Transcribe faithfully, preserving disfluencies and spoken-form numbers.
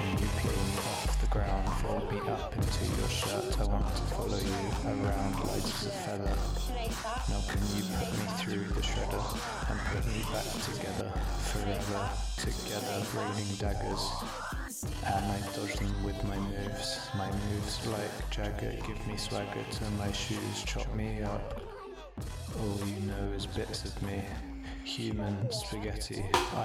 can you pull me off the ground, fold me up into your shirt? I want to follow you around light as a feather. Now can you put me through the shredder and put me back together, forever together, raining daggers. And I dodge them with my moves, my moves like Jagger, give me swagger to my shoes, chop me up. All you know is bits of me, human spaghetti.